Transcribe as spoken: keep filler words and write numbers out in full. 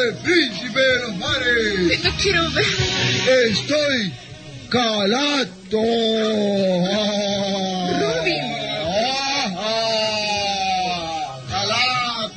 príncipe de los mares. No quiero ver. Estoy calato.